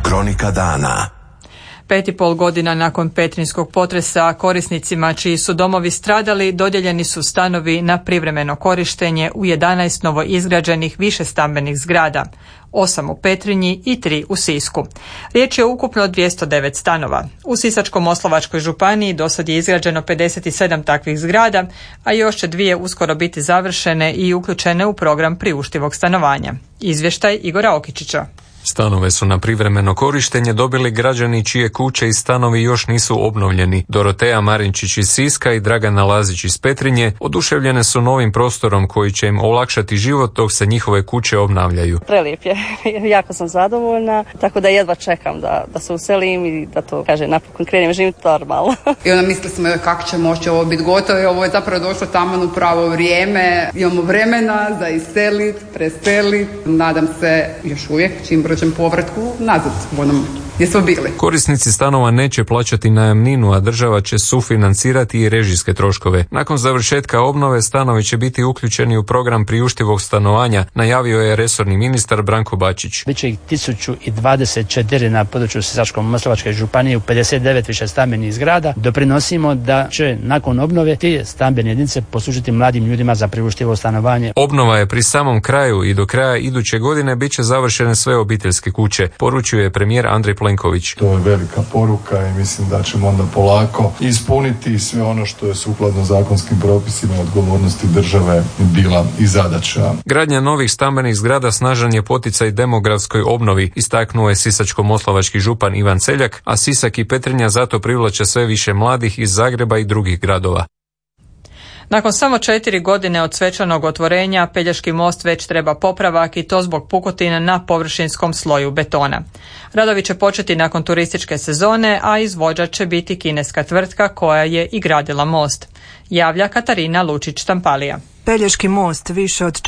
Kronika dana. 5,5 godina nakon petrinjskog potresa korisnicima čiji su domovi stradali dodijeljeni su stanovi na privremeno korištenje u 11 novo izgrađenih višestambenih zgrada, 8 u Petrinji i 3 u Sisku. Riječ je o ukupno 209 stanova. U Sisačko-moslavačkoj županiji dosad je izgrađeno 57 takvih zgrada, a još će 2 uskoro biti završene i uključene u program priuštivog stanovanja. Izvještaj Igora Okičića. Stanove su na privremeno korištenje dobili građani čije kuće i stanovi još nisu obnovljeni. Doroteja Marinčić iz Siska i Dragana Lazić iz Petrinje oduševljene su novim prostorom koji će im olakšati život dok se njihove kuće obnavljaju. Prelijep je, jako sam zadovoljna, tako da jedva čekam da se uselim i da to, napokon krenem živjeti normalno. I onda mislili smo kako će moći ovo biti gotovo i ovo je zapravo došlo taman u pravo vrijeme. Imamo vremena za iseliti, preseliti, nadam se još uvijek čim bržem povratku nazad u onom gdje smo bili. Korisnici stanova neće plaćati najamninu, a država će sufinancirati i režijske troškove. Nakon završetka obnove stanovi će biti uključeni u program priuštivog stanovanja, najavio je resorni ministar Branko Bačić. Biće ih 1024 na području Sisačko-moslavačke županije u 59 višestambenih zgrada. Doprinosimo da će nakon obnove ti stambene jedinice poslužiti mladim ljudima za priuštivo stanovanje. Obnova je pri samom kraju i do kraja iduće godine bit će završene sve obiteljske kuće, poručio je premijer Andrej Plenković. To je velika poruka i mislim da ćemo onda polako ispuniti sve ono što je sukladno zakonskim propisima odgovornosti države bila i zadaća. Gradnja novih stambenih zgrada snažan je poticaj demografskoj obnovi, istaknuo je sisačko-moslavački župan Ivan Celjak, a Sisak i Petrinja zato privlače sve više mladih iz Zagreba i drugih gradova. Nakon samo 4 godine od svečanog otvorenja, Pelješki most već treba popravak i to zbog pukotina na površinskom sloju betona. Radovi će početi nakon turističke sezone, a izvođač će biti kineska tvrtka koja je i gradila most. Javlja Katarina Lučić-Tampalija. Pelješki most, više od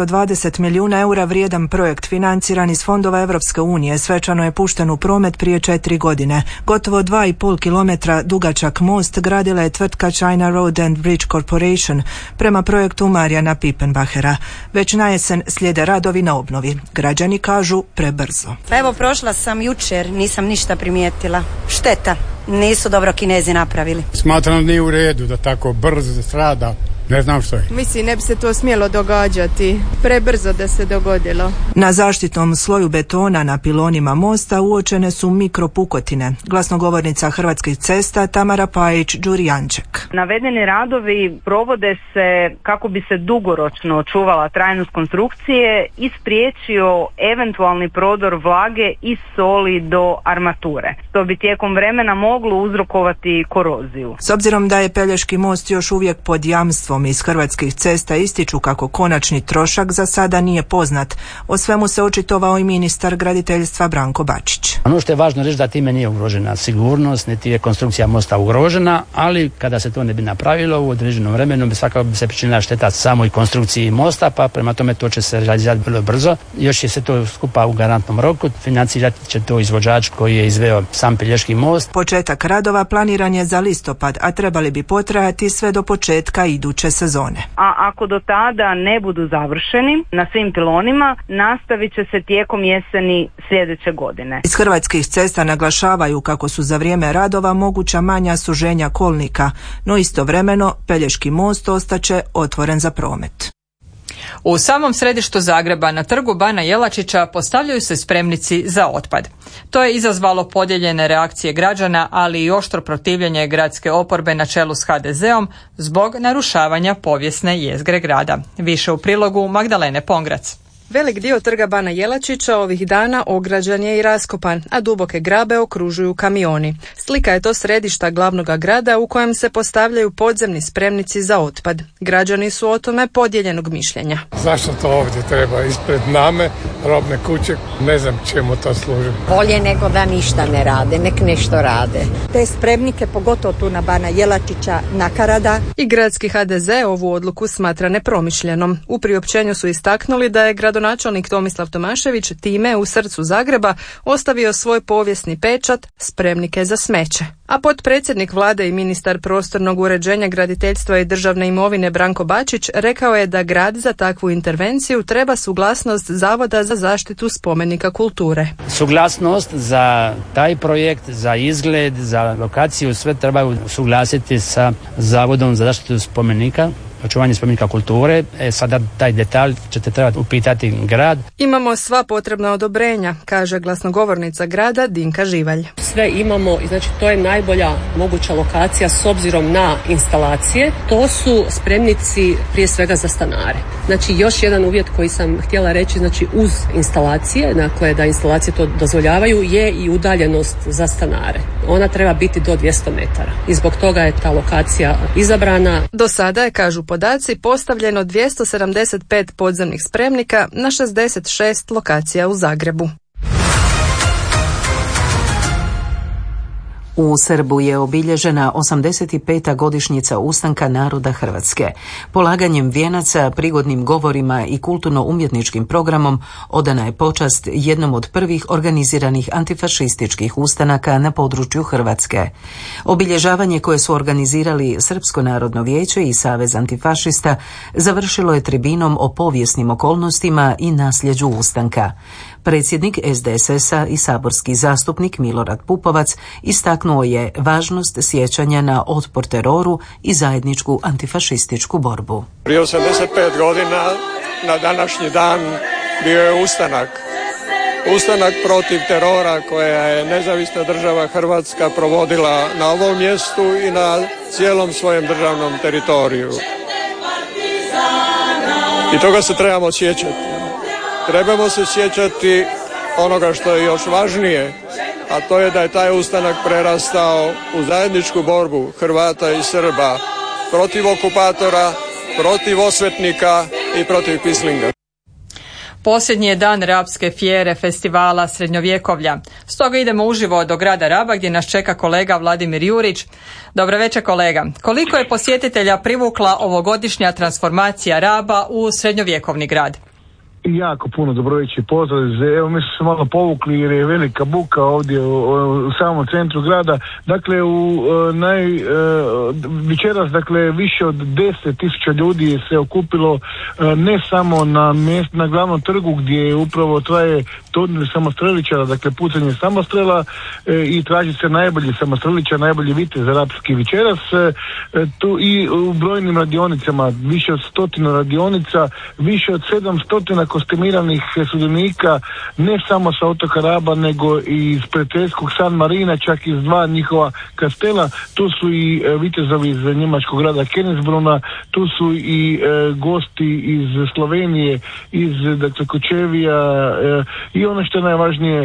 420 milijuna eura vrijedan projekt financiran iz fondova Europske unije, svečano je pušten u promet prije 4 godine. Gotovo 2,5 km dugačak most gradila je tvrtka China Road and Bridge Corporation prema projektu Marijana Pippenbachera. Već na jesen slijede radovi na obnovi. Građani kažu prebrzo. Pa evo, prošla sam jučer, nisam ništa primijetila. Šteta, nisu dobro Kinezi napravili. Smatram da nije u redu da tako brzo strada. Ne znam što je. Mislim, ne bi se to smjelo događati. Prebrzo da se dogodilo. Na zaštitnom sloju betona na pilonima mosta uočene su mikropukotine. Glasnogovornica Hrvatskih cesta Tamara Pajić-Đurijanček. Navedeni radovi provode se kako bi se dugoročno očuvala trajnost konstrukcije i spriječio eventualni prodor vlage iz soli do armature, što bi tijekom vremena moglo uzrokovati koroziju. S obzirom da je Pelješki most još uvijek pod jamstvom, iz Hrvatskih cesta ističu kako konačni trošak za sada nije poznat. O svemu se očitovao i ministar graditeljstva Branko Bačić. Ono što je važno reći da time nije ugrožena sigurnost, niti je konstrukcija mosta ugrožena, ali kada se to ne bi napravilo u određenom vremenu bi svakako bi se pričinila šteta samoj konstrukciji mosta, pa prema tome to će se realizirati vrlo brzo. Još je se to skupa u garantnom roku, financirati će to izvođač koji je izveo sam Pelješki most. Početak radova planiran je za listopad, a trebali bi potrajati sve do početka iduće sezone. A ako do tada ne budu završeni na svim pilonima, nastavit će se tijekom jeseni sljedeće godine. Iz Hrvatskih cesta naglašavaju kako su za vrijeme radova moguća manja suženja kolnika, no istovremeno Pelješki most ostaće otvoren za promet. U samom središtu Zagreba na trgu Bana Jelačića postavljaju se spremnici za otpad. To je izazvalo podijeljene reakcije građana, ali i oštro protivljenje gradske oporbe na čelu s HDZ-om zbog narušavanja povijesne jezgre grada. Više u prilogu Magdalene Pongrac. Velik dio trga Bana Jelačića ovih dana ograđen je i raskopan, a duboke grabe okružuju kamioni. Slika je to središta glavnog grada u kojem se postavljaju podzemni spremnici za otpad. Građani su o tome podijeljenog mišljenja. Zašto to ovdje treba ispred name, robne kuće, ne znam čemu to služi. Bolje nego da ništa ne rade, nek nešto rade. Te spremnike, pogotovo tu na Bana Jelačića, nakarada. I gradski HDZ ovu odluku smatra nepromišljenom. U priopćenju su istaknuli da je gradonačelnik gradonačelnik Tomislav Tomašević time u srcu Zagreba ostavio svoj povijesni pečat spremnike za smeće. A potpredsjednik vlade i ministar prostornog uređenja, graditeljstva i državne imovine Branko Bačić rekao je da grad za takvu intervenciju treba suglasnost Zavoda za zaštitu spomenika kulture. Suglasnost za taj projekt, za izgled, za lokaciju, sve trebaju suglasiti sa Zavodom za zaštitu spomenika, očuvanje spomenika kulture. Sada taj detalj ćete trebati upitati grad. Imamo sva potrebna odobrenja, kaže glasnogovornica grada Dinka Živalj. Sve imamo i znači to je najbolja moguća lokacija s obzirom na instalacije. To su spremnici prije svega za stanare. Znači još jedan uvjet koji sam htjela reći, znači uz instalacije, dakle da instalacije to dozvoljavaju, je i udaljenost za stanare. Ona treba biti do 200 metara i zbog toga je ta lokacija izabrana. Do sada je, kažu podaci, postavljeno 275 podzemnih spremnika na 66 lokacija u Zagrebu. U Srbu je obilježena 85. godišnjica ustanka naroda Hrvatske. Polaganjem vijenaca, prigodnim govorima i kulturno-umjetničkim programom odana je počast jednom od prvih organiziranih antifašističkih ustanaka na području Hrvatske. Obilježavanje koje su organizirali Srpsko narodno vijeće i Savez antifašista završilo je tribinom o povijesnim okolnostima i nasljeđu ustanka. Predsjednik SDSS-a i saborski zastupnik Milorad Pupovac istaknuo je važnost sjećanja na otpor teroru i zajedničku antifašističku borbu. Prije 85 godina na današnji dan bio je ustanak. Ustanak protiv terora koja je nezavisna država Hrvatska provodila na ovom mjestu i na cijelom svojem državnom teritoriju. I toga se trebamo sjećati. Trebamo se sjećati onoga što je još važnije, a to je da je taj ustanak prerastao u zajedničku borbu Hrvata i Srba protiv okupatora, protiv osvetnika i protiv pislinga. Posljednji je dan Rabske fjere festivala Srednjovjekovlja. Stoga idemo uživo do grada Raba gdje nas čeka kolega Vladimir Jurić. Dobro večer kolega. Koliko je posjetitelja privukla ovogodišnja transformacija Raba u srednjovjekovni grad? Jako puno, dobro večer, pozdrav. Evo mi smo se malo povukli jer je velika buka ovdje u samom centru grada. Dakle, večeras, dakle, više od 10.000 ljudi je se okupilo ne samo na glavnom trgu gdje upravo traje turnir samostreličara, dakle pucanje samostrela i traži se najbolji samostreličar, najbolji vitez rapski večeras. Tu i u brojnim radionicama, više od 100 radionica, više od 700 kostimiranih sudionika, ne samo sa otoka Raba, nego i iz prijateljskog San Marina, čak iz 2 njihova kastela. Tu su i vitezovi iz njemačkog grada Kennesbruna, tu su i gosti iz Slovenije, iz dakle Kočevija i ono što je najvažnije,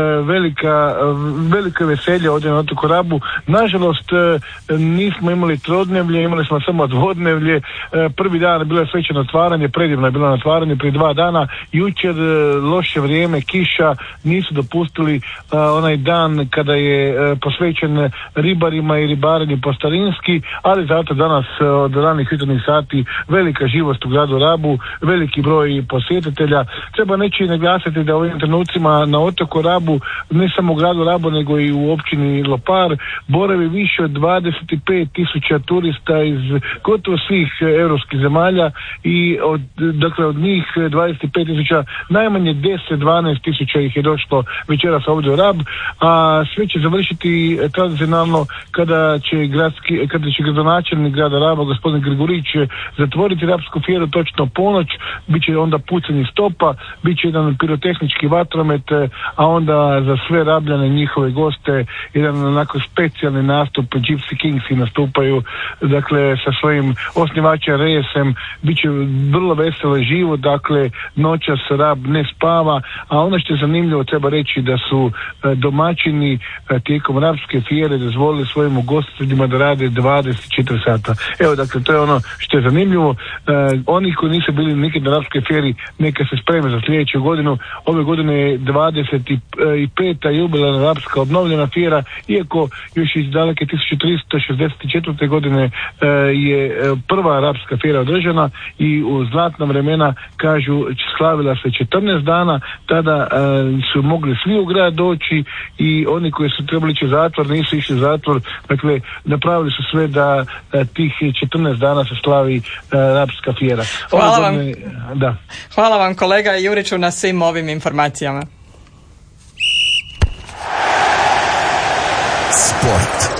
velika veselja ovdje na otoku Rabu. Nažalost, nismo imali trodnevlje, imali smo samo dvodnevlje. Prvi dan je bilo svečano otvaranje, predivno je bilo na otvaranje prije 2 dana. Jučer loše vrijeme, kiša, nisu dopustili onaj dan kada je posvećen ribarima i ribarenju po starinski, ali zato danas od ranih jutarnjih sati velika živost u gradu Rabu, veliki broj posjetitelja. Treba neći naglasiti da u ovim trenucima na otoku Rabu, ne samo u gradu Rabu, nego i u općini Lopar, boravi više od 25.000 turista iz gotovo svih europskih zemalja i od njih 25.000, najmanje 10-12.000 ih je došlo večeras ovdje u Rab, a sve će završiti tradicionalno kada će gradonačelnik grada Raba, gospodin Grigorić, zatvoriti Rabsku fjeru točno ponoć, bit će onda pucanje stopa, bit će jedan pirotehnički vatromet, a onda za sve Rabljane, njihove goste, jedan onako specijalni nastup, Gypsy Kingsi nastupaju, dakle, sa svojim osnivačem Resem, bit će vrlo veselo i živo, dakle, noćas Rab ne spava, a ono što je zanimljivo treba reći da su domaćini tijekom Rabske fijere dozvolili svojim ugostiteljima da rade 24 sata. Evo, dakle, to je ono što je zanimljivo. Oni koji nisu bili nikad na Rabskoj fijeri, neka se spreme za sljedeću godinu. Ove godine godine 25. jubilarna rapska obnovljena fijera, iako još iz daleke 1364. godine je prva rapska fijera održana i u zlatna vremena, kažu, slavila se 14 dana, tada su mogli svi u grad doći i oni koji su trebali ići u zatvor nisu išli u zatvor, dakle napravili su sve da tih 14 dana se slavi rapska fijera. Hvala vam. Da. Hvala vam kolega Juriću na svim ovim informacijama. Sport.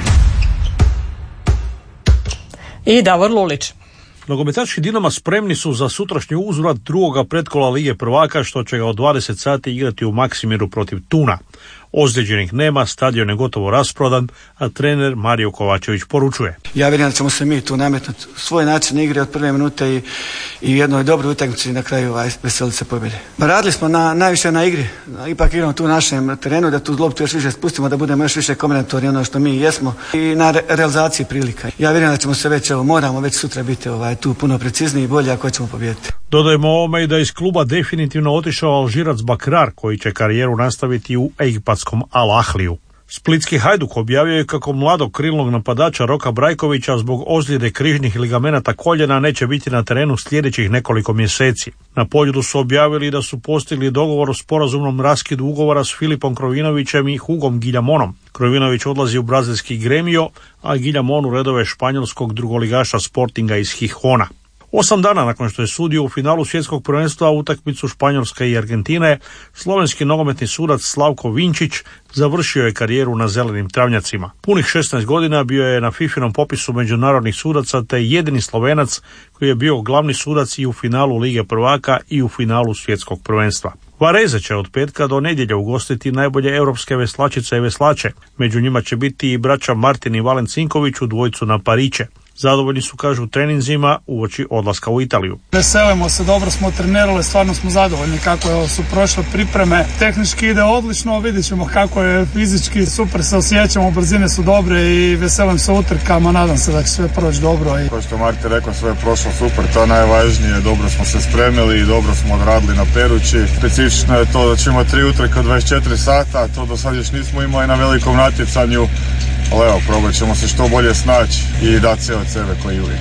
I Davor Lulić. Nogometaši Dinama spremni su za sutrašnji uzvrat drugoga pretkola Lige prvaka, što će ga od 20 sati igrati u Maksimiru protiv Tuna. Ozlijeđenih nema, stadion je gotovo rasprodan, a trener Mario Kovačević poručuje: ja vjerujem da ćemo se mi tu nametnuti svoj način igre od prve minute i jednoj dobroj utakmici i na kraju veseliti se pobjede. Radili smo najviše na igri, ipak igramo tu u našem terenu, da tu loptu još više spustimo, da budemo još više kombinatorni ono što mi jesmo i na realizaciji prilika. Ja vjerujem da ćemo se moramo već sutra biti tu puno precizniji i bolji ako ćemo pobijediti. Dodajemo ovome i da iz kluba definitivno otišao Alžirac Bakrar, koji će karijeru nastaviti u egipatskom Al Ahliju. Splitski Hajduk objavio je kako mladog krilnog napadača Roka Brajkovića zbog ozljede križnih ligamenata koljena neće biti na terenu sljedećih nekoliko mjeseci. Na Poljudu su objavili da su postigli dogovor o sporazumnom raskidu ugovora s Filipom Krovinovićem i Hugom Giljamonom. Krovinović odlazi u brazilski Gremio, a Giljamon u redove španjolskog drugoligaša Sportinga iz Gijona. 8 dana nakon što je sudio u finalu svjetskog prvenstva utakmicu Španjolske i Argentine, slovenski nogometni sudac Slavko Vinčić završio je karijeru na zelenim travnjacima. Punih 16 godina bio je na FIFInom popisu međunarodnih sudaca te jedini Slovenac koji je bio glavni sudac i u finalu Lige prvaka i u finalu svjetskog prvenstva. Vareze će od petka do nedjelje ugostiti najbolje europske veslačice i veslače. Među njima će biti i braća Martin i Valen Cinković u dvojcu na Pariće. Zadovoljni su, kažu, treninzima uoči odlaska u Italiju. Veselimo se, dobro smo trenirali, stvarno smo zadovoljni kako su prošle pripreme. Tehnički ide odlično, vidjet ćemo kako je fizički, super se osjećamo, brzine su dobre i veselim se utrkama, nadam se da će sve proći dobro. Kao što Marti rekao, sve je prošlo super, to je najvažnije, dobro smo se spremili i dobro smo odradili na Perući. Specifično je to da ćemo 3 utrke od 24 sata, to do sad još nismo imali na velikom natjecanju. Ali evo, probat ćemo se što bolje snaći i dati sve od sebe koji uvijek.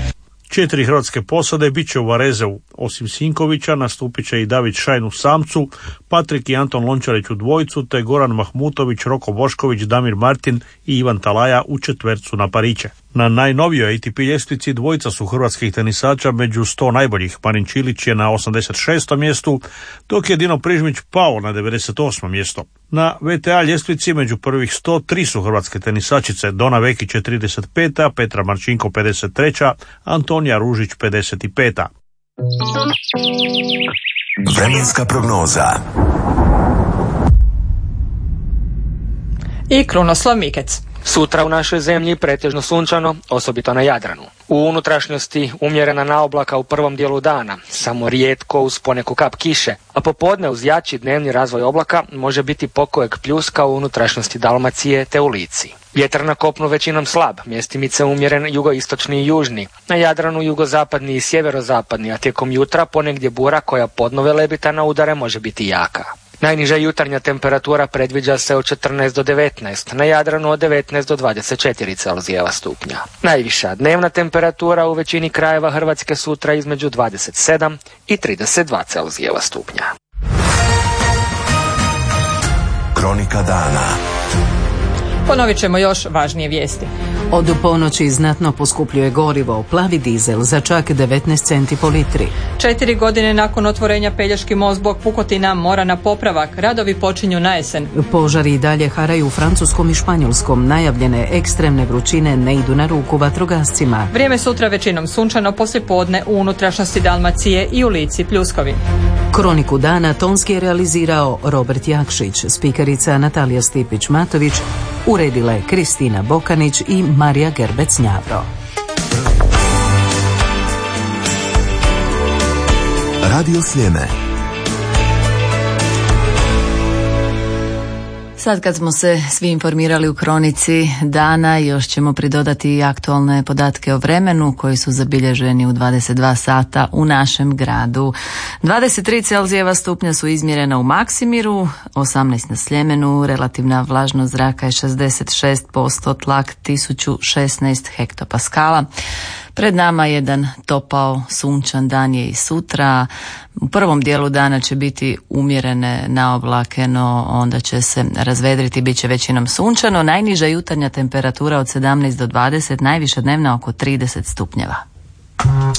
4 hrvatske posade bit će u Varezeu. Osim Sinkovića nastupit će i David Šajn u samcu, Patrik i Anton Lončarić u dvojcu, te Goran Mahmutović, Roko Bošković, Damir Martin i Ivan Talaja u četvercu na Pariće. Na najnovijoj ATP ljestvici dvojica su hrvatskih tenisača među 100 najboljih. Marin Čilić je na 86. mjestu, dok je Dino Prižmić pao na 98. mjesto. Na VTA ljestvici među prvih 103 su hrvatske tenisačice: Dona Vekić je 35., Petra Marčinko 53., Antonija Ružić 55. Vremenska prognoza i Krunoslav Mikec. Sutra u našoj zemlji pretežno sunčano, osobito na Jadranu. U unutrašnjosti umjerena naoblaka u prvom dijelu dana, samo rijetko uz poneku kap kiše, a popodne uz jači dnevni razvoj oblaka može biti pokojeg pljuska u unutrašnjosti Dalmacije te u Lici. Vjetar na kopnu većinom slab, mjestimice umjeren jugoistočni i južni, na Jadranu jugozapadni i sjeverozapadni, a tijekom jutra ponegdje bura koja podnove lebita na udare može biti jaka. Najniža jutarnja temperatura predviđa se od 14 do 19, na Jadranu od 19 do 24 Celzijeva stupnja. Najviša dnevna temperatura u većini krajeva Hrvatske sutra između 27 i 32 Celzijeva stupnja. Kronika dana. Ponovit ćemo još važnije vijesti. Od ponoći znatno poskupljuje gorivo, plavi dizel za čak 19 centi po litri. 4 godine nakon otvorenja Pelješki most zbog pukotina mora na popravak. Radovi počinju na jesen. Požari i dalje haraju u Francuskom i Španjolskom. Najavljene ekstremne vrućine ne idu na ruku vatrogascima. Vrijeme sutra većinom sunčano, poslijepodne u unutrašnjosti Dalmacije i u Lici pljuskovi. Kroniku dana tonski je realizirao Robert Jakšić, spikerica Natalija Stipić-Matović, uredile Kristina Bokanić i Marija Gerbec-Njavro. Radio Sljeme. Sad kad smo se svi informirali u kronici dana, još ćemo pridodati i aktualne podatke o vremenu koji su zabilježeni u 22 sata u našem gradu. 23 Celzijeva stupnja su izmjerena u Maksimiru, 18 na Sljemenu, relativna vlažnost zraka je 66%, tlak 1016 hektopaskala. Pred nama jedan topao, sunčan dan je i sutra. U prvom dijelu dana će biti umjerene naoblake, no onda će se razvedriti, bit će većinom sunčano. Najniža jutarnja temperatura od 17 do 20, najviša dnevna oko 30 stupnjeva.